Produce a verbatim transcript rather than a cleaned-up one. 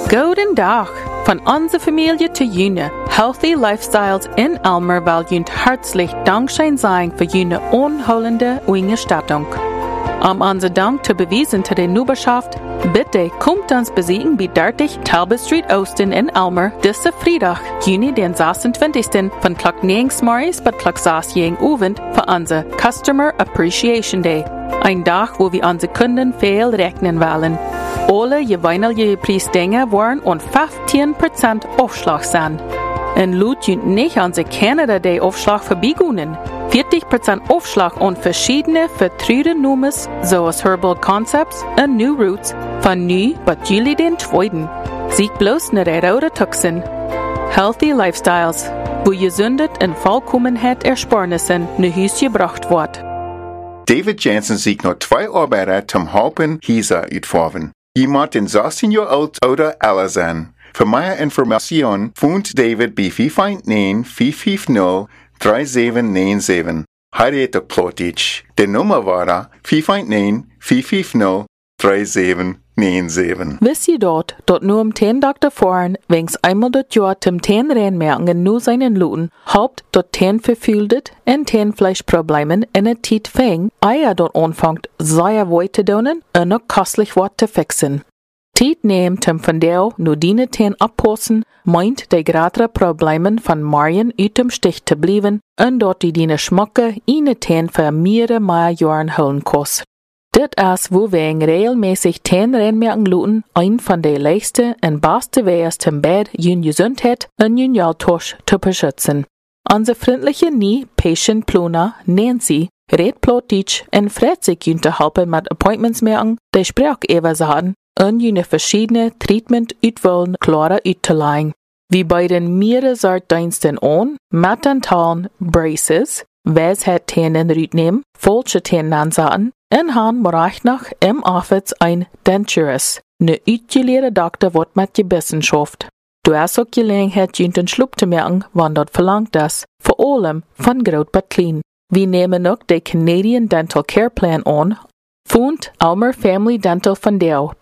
Guten Tag von unserer Familie zu June. Healthy Lifestyles in Elmer will Jünd herzlich Dankschein sein für June unholende Unterstützung. Um unser Dank zu beweisen zu der Nüberschaft, bitte kommt uns besiegen bei dertig Talbot Street Osten in Elmer, diese Freitag, Juni den sechsundzwanzigsten von Klock neun morgens bis Klock sechs Abend für unser Customer Appreciation Day. Ein Tag, wo wir unsere Kunden viel rechnen wollen. Alle gewöhnliche Preisdinge waren um fünfzehn Prozent Aufschlag sein. Und laut Jünd nicht unsere Canada Day Aufschlag vorbeigegangen. vierzig Prozent Aufschlag und verschiedene vertraute Nummers, sowie Herbal Concepts und New Roots von nu bis Juli den zweiten. Sieg bloß nicht erode Tuxen. Healthy Lifestyles, wo Gesundheit und Vollkommenheit Ersparnissen nach Hause gebracht wird. David Jansen sieht noch zwei Arbeiter zum Halpen Hisa utfahren. Jemand in sechzehn Jahre alt oder älter sein. Für mehr Informationen findet David bei fünf eins neun, fünf fünf null, drei sieben neun sieben. Harriet Plotich. Die Nummer war fünf eins neun, fünf fünf null, drei sieben neun sieben. Wisst ihr dort, dort nur um ten Tag davor, wenns einmal dort Jahr zum ten Rennmerken nur seinen Luten, Haupt dort ten verfühltet und ten Fleischproblemen in der Tiet fäng, Eier dort anfangt, sehr weit zu donen und noch kostlich wat zu fixen. Tiet nehmt hem von der nur die ten abposten, meint die größere Problemen von Marion uit dem Stich zu bleiben und dort die dine Schmacke eine ten für mehrere mehr Jahren holen kost. Dit is wo wir regelmäßig ten Rennmerken luten, ein von der leichsten und besten Wege zum Bett, jün Gesundheit und jün Jaltosch zu beschützen. Unsere freundliche nie Patient Pluna, Nancy, red Plotich und freut sich jün zu helfen mit Appointments merken, die Spracheweise haben und jüne verschiedene Treatment utwollen klare utzulegen. Wie bei den mehreren Sortdiensten an, Metantalen, Braces, Wes het Tänen rütnehmen, falsche Tänen ansahen, und han bereich nach im Office ein Denturist, ne utgelehrte Doktor, wat mit Gebissen schafft. Du hast auch Gelegenheit, jünt den Schlupp zu merken, wann dort verlangt das, vor allem von Groot bis Klein. Wir nehmen noch den Canadian Dental Care Plan an, Fund Elmer Family Dental von der